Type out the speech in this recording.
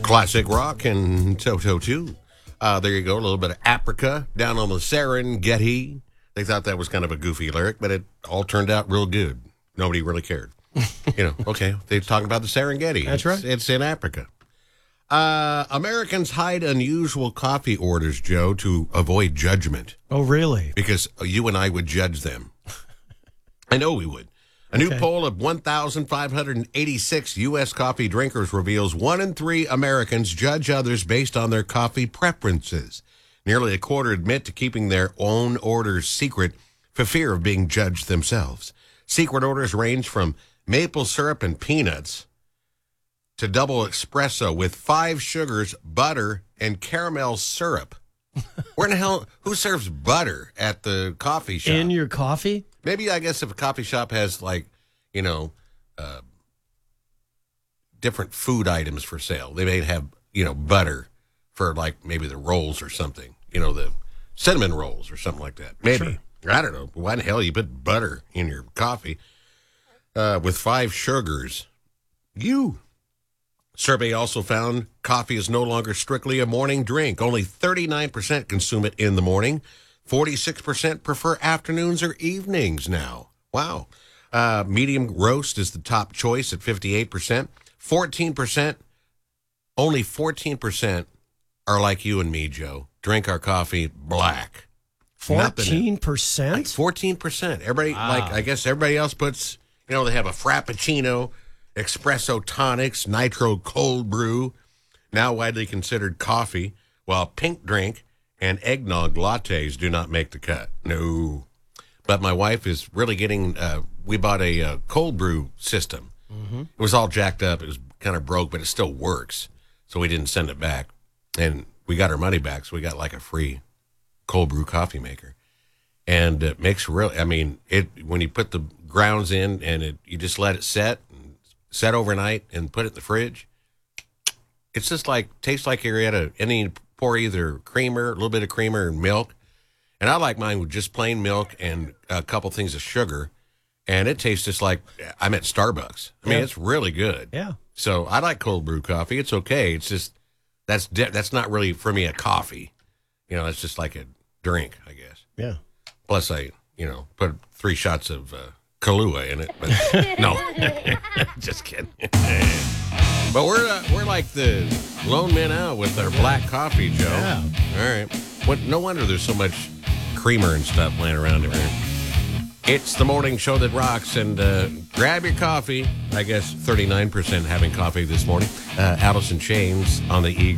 Classic rock and Toto too. There you go, a little bit of Africa down on the Serengeti. They thought that was kind of a goofy lyric, but it all turned out real good. Nobody really cared. Okay, they're talking about the Serengeti. That's right. It's in Africa. Americans hide unusual coffee orders, Joe, to avoid judgment. Oh, really? Because you and I would judge them. I know we would. A new poll of 1,586 U.S. coffee drinkers reveals 1 in 3 Americans judge others based on their coffee preferences. Nearly a quarter admit to keeping their own orders secret for fear of being judged themselves. Secret orders range from maple syrup and peanuts to double espresso with 5 sugars, butter, and caramel syrup. Where in the hell, who serves butter at the coffee shop? In your coffee? Maybe, I guess, if a coffee shop has, different food items for sale, they may have, butter for, maybe the rolls or something, the cinnamon rolls or something like that. Maybe. Sure. I don't know. Why the hell you put butter in your coffee with 5 sugars? Survey also found coffee is no longer strictly a morning drink. Only 39% consume it in the morning. 46% prefer afternoons or evenings now. Wow. Medium roast is the top choice at 58%. 14%, only 14% are like you and me, Joe. Drink our coffee black. 14%? 14%. Everybody, I guess everybody else puts, they have a Frappuccino, espresso tonics, nitro cold brew, now widely considered coffee, while pink drink and eggnog lattes do not make the cut. No. But my wife is really getting, we bought a cold brew system. Mm-hmm. It was all jacked up. It was kind of broke, but it still works. So we didn't send it back. And we got our money back, so we got a free cold brew coffee maker. And it makes when you put the grounds in and you just let it set overnight and put it in the fridge, it's just tastes like you're at pour either creamer, a little bit of creamer and milk. And I like mine with just plain milk and a couple things of sugar. And it tastes just like I'm at Starbucks. I mean, it's really good. Yeah. So I like cold brew coffee. It's okay. It's just, that's not really for me a coffee. It's just like a drink, I guess. Yeah. Plus I, put 3 shots of Kahlua in it. But no, just kidding. But we're like the lone men out with our black coffee, Joe. Yeah. All right. No wonder there's so much creamer and stuff laying around here. It's the morning show that rocks, and grab your coffee. I guess 39% having coffee this morning. Alice in Chains on the Eagle.